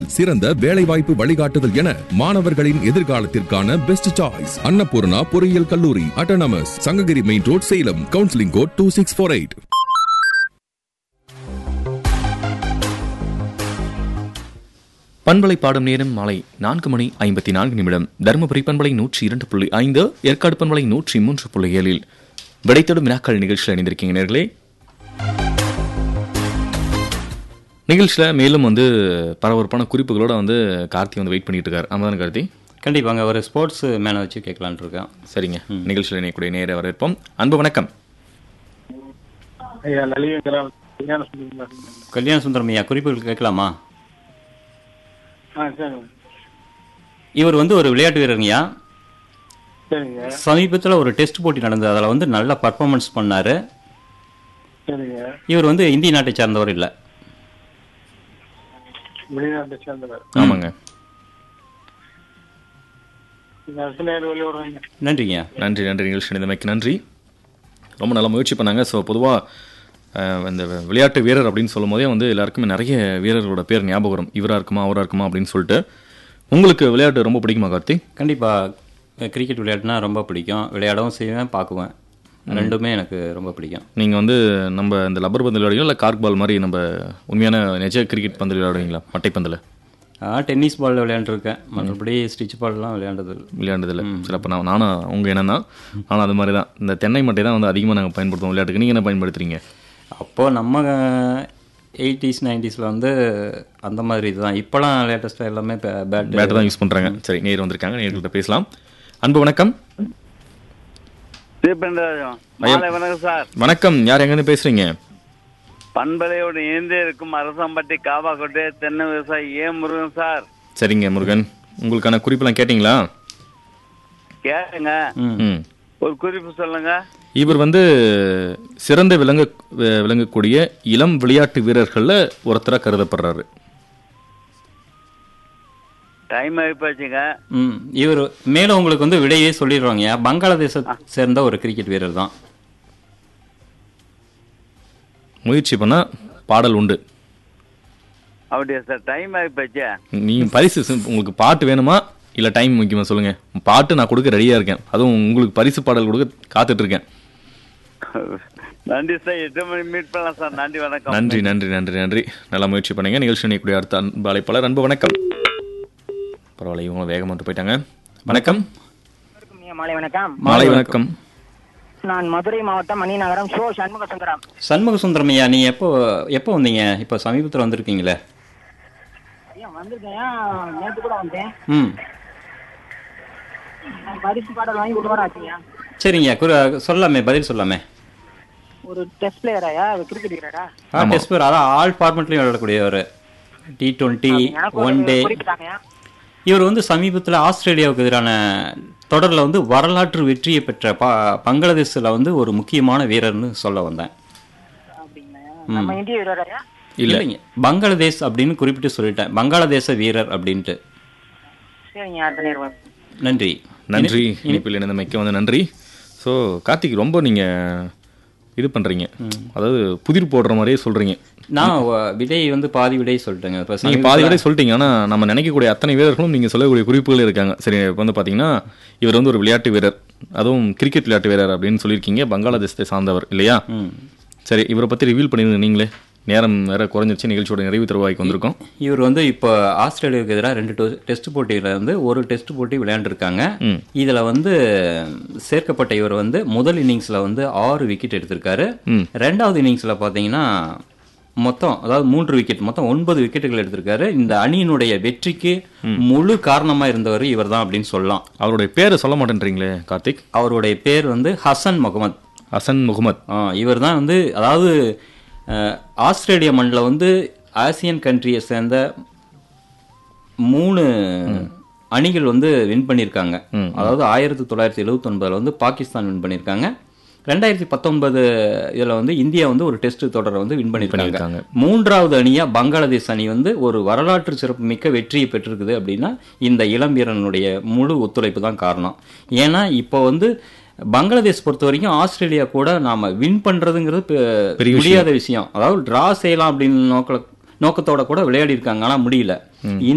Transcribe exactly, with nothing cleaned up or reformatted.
சிறந்த வேலைவாய்ப்பு வழிகாட்டுதல் என மாணவர்களின் எதிர்காலத்திற்கான பெஸ்ட் சாய்ஸ். அன்னபூர்ணா பொறியியல் கல்லூரி, autonomous, Sankagiri main road, Salem. Counselling code two six four eight. பண்பலை பாடும் நேரம் மாலை நான்கு மணி ஐம்பத்தி நான்கு நிமிடம். தருமபுரி பண்பலை நூற்றி இரண்டு புள்ளி ஐந்து, ஏற்காடு பண்பலை நூற்றி மூன்று புள்ளி ஏழில் விடைத்தோடும் வினாக்கள் நிகழ்ச்சியில் இணைந்திருக்கீங்க நேர்களே. நிகழ்ச்சியில் மேலும் வந்து பரபரப்பான குறிப்புகளோட வந்து கார்த்தி வந்து வெயிட் பண்ணிட்டு இருக்காரு. ஆமாம் கார்த்தி? கண்டிப்பாங்க, ஒரு ஸ்போர்ட்ஸ் மேனை வச்சு கேட்கலான் இருக்கேன். சரிங்க, நிகழ்ச்சியில் இணையக்கூடிய நேர வரவேற்போம். அன்பு வணக்கம். கல்யாண சுந்தரம் ஐயா, குறிப்புகள் கேட்கலாமா? இவர் வந்து ஒரு விளையாட்டு வீரருங்கய்யா. சமீபத்தில் ஒரு டெஸ்ட் போட்டி நடந்தது, அதில் வந்து நல்ல பர்ஃபார்மன்ஸ் பண்ணாரு. இவர் வந்து இந்திய நாட்டை சார்ந்தவர் இல்லை. ஆமாங்க. நன்றிங்க. நன்றி நன்றி நிகழ்ச்சி இணைந்தமைக்கு நன்றி. ரொம்ப நல்ல முயற்சி பண்ணாங்க. ஸோ பொதுவாக இந்த விளையாட்டு வீரர் அப்படின்னு சொல்லும் போதே வந்து எல்லாருக்குமே நிறைய வீரர்களோட பேர் ஞாபகம் வரும். இவராக இருக்குமா அவராக இருக்குமா அப்படின்னு சொல்லிட்டு. உங்களுக்கு விளையாட்டு ரொம்ப பிடிக்குமா கார்த்தி? கண்டிப்பாக, கிரிக்கெட் விளையாட்டுனா ரொம்ப பிடிக்கும். விளையாடவும் செய்வேன், பார்க்குவேன். ரெண்டுமே எனக்கு ரொம்ப பிடிக்கும். நீங்கள் வந்து நம்ம இந்த லப்பர் பந்து விளையாடுவீங்களா இல்லை கார்க் பால் மாதிரி நம்ம உண்மையான நிஜ கிரிக்கெட் பந்து விளையாடுவீங்களா? மட்டைப்பந்தில் டென்னிஸ் பால் விளையாண்டுருக்கேன், மற்றபடி ஸ்டிச் பால்லாம் விளையாண்டது விளையாண்டதில்லை. சரி, அப்போ நான் நானும் உங்கள் என்ன தான், ஆனால் அது மாதிரி தான் இந்த தென்னை மட்டை தான் வந்து அதிகமாக நாங்கள் பயன்படுத்துவோம் விளையாட்டுக்கு. நீங்கள் என்ன பயன்படுத்துறீங்க? அப்போது நம்ம எயிட்டிஸ் நைன்டிஸில் வந்து அந்த மாதிரி இதுதான். இப்போலாம் லேட்டஸ்ட்டாக எல்லாமே பேட் பேட்டு தான் யூஸ் பண்ணுறாங்க. சரி, நேர் வந்திருக்காங்க, நேர்கிட்ட பேசலாம். அன்பு வணக்கம். வணக்கம் சார். வணக்கம், யார் எங்கேருந்து பேசுறீங்க? பண்பலையோடு இணைந்தே இருக்கும் அரசம்பட்டி காவாக்கோட்டை தென்னை விவசாயி ஏ முருகன் சார். சரிங்க முருகன், உங்களுக்கான குறிப்பெல்லாம் கேட்டிங்களா? கேளுங்க, ஒரு குறிப்பு சொல்லுங்க. இவர் வந்து சிறந்த விளங்க விளங்கக்கூடிய இளம் விளையாட்டு வீரர்கள்ல ஒருத்தரா கருதப்படுறாரு. டைம் ஆயிப்போச்சுங்க. ம் இவர் மேலும் உங்களுக்கு வந்து விடையே சொல்லிடுவாங்க. பங்களாதேச சேர்ந்த ஒரு கிரிக்கெட் வீரர் தான். முயற்சி பண்ணா பாடல் உண்டு. அப்படியா சார்? டைம் ஆயிப்போச்சு. நீ பரிசு உங்களுக்கு பாட்டு வேணுமா இல்லை டைம் முக்கியமா சொல்லுங்க. பாட்டு நான் கொடுக்க ரெடியாக இருக்கேன், அதுவும் உங்களுக்கு பரிசு பாடல் கொடுக்க காத்துட்டு இருக்கேன். நன்றி சார், எட்டு மணி மீட் பண்ணலாம் சார். நன்றி, வணக்கம். நன்றி நன்றி நன்றி நன்றி நல்லா முயற்சி பண்ணுங்க. நிகழ்ச்சி நினைக்கூடிய அடுத்த அன்பு அழைப்பாளர். அன்பு வணக்கம். பரவாயில்ல, இவங்க வேகம் மட்டும் போயிட்டாங்க. வணக்கம். மாலை வணக்கம். மாலை வணக்கம். நான் மதுரை மாவட்டம் மணிநகரம் சோ சண்முக சுந்தரம். சண்முக சுந்தரம் ஐயா, நீ எப்போ எப்போ வந்தீங்க? இப்போ சமீபத்தில் வந்திருக்கீங்களே? ஐயா வந்திருக்கேன், நேற்று கூட வந்தேன். ம் பரிசு பாடல் வாங்கி ஒரு வாரம் ஆச்சுங்க. சரிங்க, சொல்லாமே, பதில் சொல்லாமே. ஒரு டெஸ்ட் பிளேயரா, கிரிக்கெட் வீரரா? ஆ, டெஸ்ட் பிளேயர், அதான் ஆல் ஃபார்மெட்லையும் விளையாடக்கூடிய ஒரு டி டுவெண்ட்டி ஒன் டே. இவர் வந்து சமீபத்தில் ஆஸ்திரேலியாவுக்கு எதிரான தொடரில் வந்து வரலாற்று வெற்றியை பெற்ற ப பங்களாதேஷில் வந்து ஒரு முக்கியமான வீரர்னு சொல்ல வந்தேன். நம்ம இந்திய வீரரா? இல்லைங்க, பங்களாதேஷ் அப்படின்னு குறிப்பிட்டு சொல்லிட்டேன். பங்களாதேச வீரர் அப்படின்ட்டு. சரிங்க, அடுத்த நேரம். நன்றி நன்றி. இனிப்பில் இணைந்தமைக்கு வந்து நன்றி. ஸோ கார்த்திக், ரொம்ப நீங்கள் இது பண்ணுறீங்க, அதாவது புதிர் போடுற மாதிரியே சொல்கிறீங்க. நான் விடை வந்து பாதி விடை சொல்லிட்டேங்க. இப்போ நீங்கள் பாதி விடை சொல்லிட்டீங்க, ஆனால் நம்ம நினைக்கக்கூடிய அத்தனை வீரர்களும் நீங்கள் சொல்லக்கூடிய குறிப்புகள் இருக்காங்க. சரி, இப்போ வந்து பார்த்தீங்கன்னா இவர் வந்து ஒரு விளையாட்டு வீரர், அதுவும் கிரிக்கெட் விளையாட்டு வீரர் அப்படின்னு சொல்லியிருக்கீங்க. பங்களாதேசத்தை சார்ந்தவர் இல்லையா? சரி, இவரை பற்றி ரிவீல் பண்ணியிருந்தீங்க நீங்களே. நேரம் வேற குறைஞ்சிருச்சு, நிகழ்ச்சியோட நிறைவு தருவாய்க்கு வந்திருக்கோம். இவர் வந்து இப்போ ஆஸ்திரேலியாவுக்கு எதிராக ரெண்டு டெஸ்ட் போட்டியில வந்து ஒரு டெஸ்ட் போட்டி விளையாண்டுருக்காங்க. இதுல வந்து சேர்க்கப்பட்ட இவர் வந்து முதல் இன்னிங்ஸ்ல வந்து ஆறு விக்கெட் எடுத்திருக்காரு. ரெண்டாவது இன்னிங்ஸ்ல பாத்தீங்கன்னா மொத்தம், அதாவது மூன்று விக்கெட், மொத்தம் ஒன்பது விக்கெட்டுகள் எடுத்திருக்காரு. இந்த அணியினுடைய வெற்றிக்கு முழு காரணமா இருந்தவர் இவர் தான் அப்படின்னு சொல்லலாம். அவருடைய பேரை சொல்ல மாட்டேன்றீங்களே கார்த்திக்? அவருடைய பேர் வந்து ஹசன் முகமது. ஹசன் முகமது. இவர் தான் வந்து, அதாவது ஆஸ்திரேலியா மண்ணில் வந்து ஆசியன் கண்ட்ரியை சேர்ந்த மூணு அணிகள் வந்து வின் பண்ணியிருக்காங்க. அதாவது ஆயிரத்தி தொள்ளாயிரத்தி எழுபத்தி ஒன்பதுல வந்து பாகிஸ்தான் வின் பண்ணியிருக்காங்க. ரெண்டாயிரத்தி பத்தொன்பது இதில் வந்து இந்தியா வந்து ஒரு டெஸ்ட் தொடரை வந்து வின் பண்ணியிருக்காங்க. மூன்றாவது அணியா பங்களாதேஷ் அணி வந்து ஒரு வரலாற்று சிறப்பு மிக்க வெற்றியை பெற்றிருக்குது அப்படின்னா இந்த இளம் வீரனுடைய முழு ஒத்துழைப்பு தான் காரணம். ஏன்னா இப்போ வந்து பங்களாதேஷ் பொறுத்த வரைக்கும் ஆஸ்திரேலியா கூட நாம வின் பண்றதுங்கிறது முடியாத விஷயம். அதாவது டிரா செய்யலாம் அப்படின்னு நோக்க நோக்கத்தோட கூட விளையாடி இருக்காங்க, ஆனா முடியல.